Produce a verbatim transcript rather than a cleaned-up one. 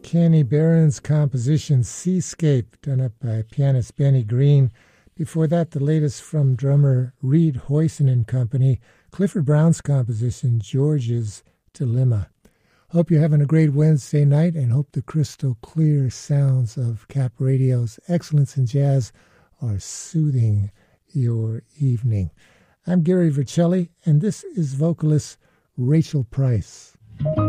Kenny Barron's composition Seascape, done up by pianist Benny Green. Before that, the latest from drummer Reed Hoyson and Company, Clifford Brown's composition George's Dilemma. Hope you're having a great Wednesday night and hope the crystal clear sounds of Cap Radio's Excellence in Jazz are soothing your evening. I'm Gary Vercelli, and this is vocalist Rachel Price.